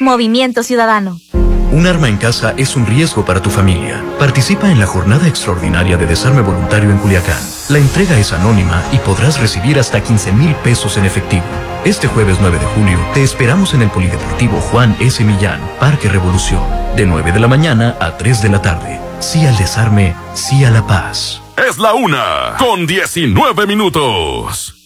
Movimiento Ciudadano. Un arma en casa es un riesgo para tu familia. Participa en la jornada extraordinaria de desarme voluntario en Culiacán. La entrega es anónima y podrás recibir hasta 15,000 pesos en efectivo. Este jueves 9 de julio te esperamos en el Polideportivo Juan S. Millán, Parque Revolución, de 9 de la mañana a 3 de la tarde. Sí al desarme, sí a la paz. Es la 1:19.